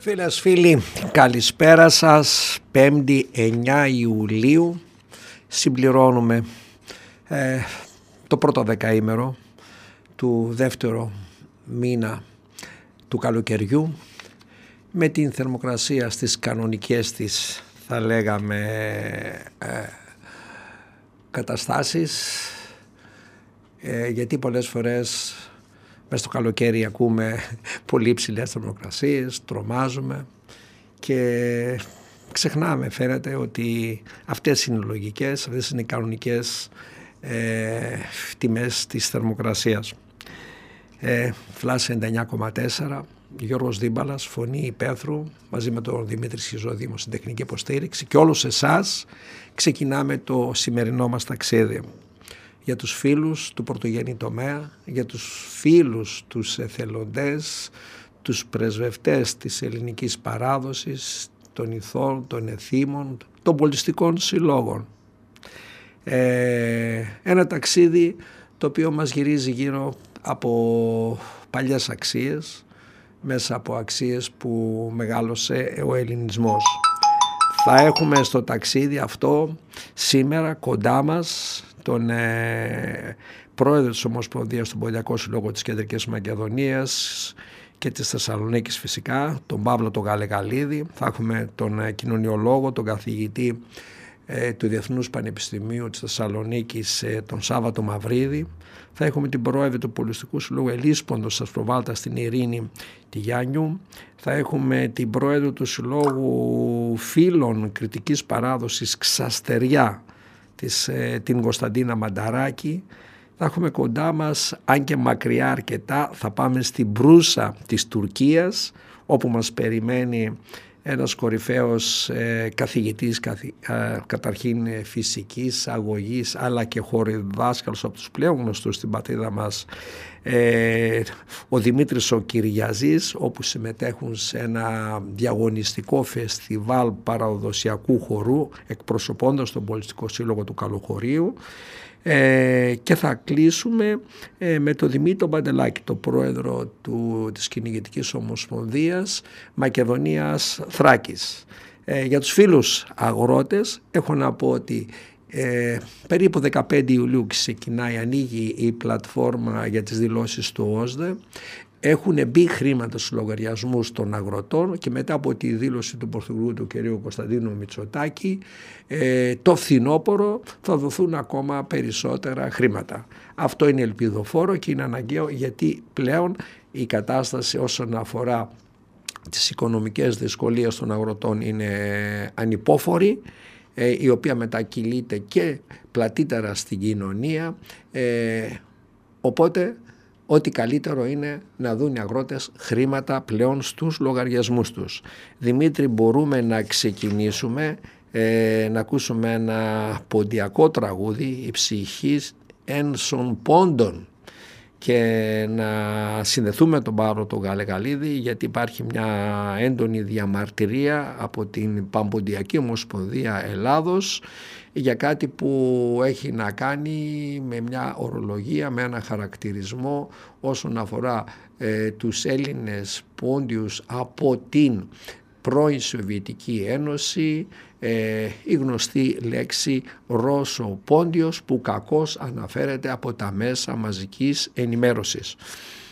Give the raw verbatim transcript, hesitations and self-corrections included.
Φίλες, φίλοι, καλησπέρα σας. Πέμπτη εννιά Ιουλίου συμπληρώνουμε ε, το πρώτο δεκαήμερο του δεύτερου μήνα του καλοκαιριού με την θερμοκρασία στις κανονικές της, θα λέγαμε, ε, καταστάσεις, ε, γιατί πολλές φορές μέσα στο καλοκαίρι ακούμε πολύ υψηλές θερμοκρασίες, τρομάζουμε και ξεχνάμε, φαίνεται, ότι αυτές είναι λογικές, αυτές είναι οι κανονικές ε, τιμές της θερμοκρασίας. Ε, Φλάς ενενήντα εννιά κόμμα τέσσερα, Γιώργος Δίμπαλας, φωνή υπαίθρου, μαζί με τον Δημήτρη Σχιζοδήμο στην τεχνική υποστήριξη, και όλους εσάς ξεκινάμε το σημερινό μας ταξίδι. Για τους φίλους του πρωτογενή τομέα, για τους φίλους, τους εθελοντές, τους πρεσβευτές της ελληνικής παράδοσης, των ηθών, των εθήμων, των πολιτιστικών συλλόγων. Ε, ένα ταξίδι το οποίο μας γυρίζει γύρω από παλιές αξίες, μέσα από αξίες που μεγάλωσε ο ελληνισμός. Θα έχουμε στο ταξίδι αυτό σήμερα κοντά μας τον ε, πρόεδρο της Ομοσπονδίας του Πολιτιακού Συλλόγου της Κεντρικής Μακεδονίας και της Θεσσαλονίκης, φυσικά, τον Παύλο τον Γαλεγαλίδη. Θα έχουμε τον ε, κοινωνιολόγο, τον καθηγητή ε, του Διεθνούς Πανεπιστημίου της Θεσσαλονίκης, ε, τον Σάββατο Μαυρίδη. Θα έχουμε την πρόεδρο του Πολιτιστικού Συλλόγου Ελίσποντος σας προβάλλτα στην Ειρήνη τη Γιάννιου. Θα έχουμε την πρόεδρο του Συλλόγου Φίλων Κριτικής Παράδοσης Ξαστεριά, της, ε, την Κωνσταντίνα Μανταράκη. Θα έχουμε κοντά μας, αν και μακριά αρκετά, θα πάμε στην Μπρούσα της Τουρκίας, όπου μας περιμένει ένας κορυφαίος ε, καθηγητής καθη, ε, καταρχήν ε, φυσικής, αγωγής, αλλά και χοροδάσκαλος, από τους πλέον γνωστούς στην πατρίδα μας, ε, ο Δημήτρης ο Κυριαζής, όπου συμμετέχουν σε ένα διαγωνιστικό φεστιβάλ παραδοσιακού χορού, εκπροσωπώντας τον Πολιτιστικό Σύλλογο του Καλοχωρίου. Ε, και θα κλείσουμε ε, με τον Δημήτρη Παντελάκη, το πρόεδρο του, της Κυνηγητικής Ομοσπονδίας Μακεδονίας Θράκης. Ε, για τους φίλους αγρότες έχω να πω ότι ε, περίπου δεκαπέντε Ιουλίου ξεκινάει, ανοίγει η πλατφόρμα για τις δηλώσεις του ΟΣΔΕ. Έχουν μπει χρήματα στους λογαριασμούς των αγροτών και μετά από τη δήλωση του Πρωθυπουργού του κ. Κωνσταντίνου Μητσοτάκη, ε, το φθινόπωρο θα δοθούν ακόμα περισσότερα χρήματα. Αυτό είναι ελπιδοφόρο και είναι αναγκαίο, γιατί πλέον η κατάσταση όσον αφορά τις οικονομικές δυσκολίες των αγροτών είναι ανυπόφορη, ε, η οποία μετακυλείται και πλατύτερα στην κοινωνία, ε, οπότε ό,τι καλύτερο είναι να δουν οι αγρότες χρήματα πλέον στους λογαριασμούς τους. Δημήτρη, μπορούμε να ξεκινήσουμε, ε, να ακούσουμε ένα ποντιακό τραγούδι, «Η ψυχή ένσων πόντων», και να συνδεθούμε τον Παύλο τον Γαλεγαλίδη, γιατί υπάρχει μια έντονη διαμαρτυρία από την Παμποντιακή Ομοσπονδία Ελλάδος για κάτι που έχει να κάνει με μια ορολογία, με ένα χαρακτηρισμό όσον αφορά ε, τους Έλληνες πόντιους από την πρώην Σοβιετική Ένωση, ε, η γνωστή λέξη Ρώσο Πόντιος, που κακώς αναφέρεται από τα μέσα μαζικής ενημέρωσης.